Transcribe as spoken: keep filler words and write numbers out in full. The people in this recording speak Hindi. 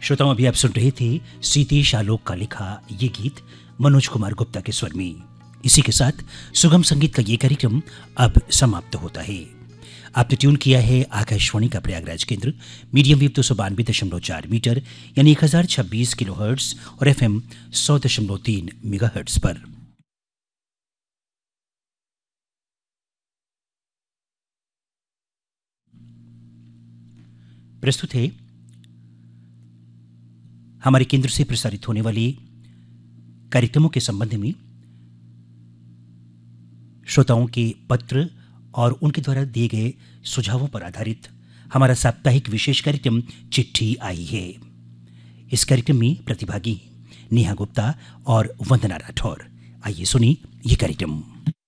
श्रोताओं, अभी आप सुन रहे थे सीतेश आलोक का लिखा ये गीत मनोज कुमार गुप्ता के स्वर में। इसी के साथ सुगम संगीत का ये कार्यक्रम अब समाप्त होता है। आपने ट्यून किया है आकाशवाणी का प्रयागराज केंद्र, मीडियम वेव दो सौ बानवे दशमलव चार मीटर यानी एक हजार छब्बीस किलो हर्ट्स और एफ एम सौ दशमलव तीन मेगा हर्ट्स पर। प्रस्तुत है हमारे केंद्र से प्रसारित होने वाले कार्यक्रमों के संबंध में श्रोताओं के पत्र और उनके द्वारा दिए गए सुझावों पर आधारित हमारा साप्ताहिक विशेष कार्यक्रम चिट्ठी आई है। इस कार्यक्रम में प्रतिभागी नेहा गुप्ता और वंदना राठौर। आइए सुनिए ये कार्यक्रम।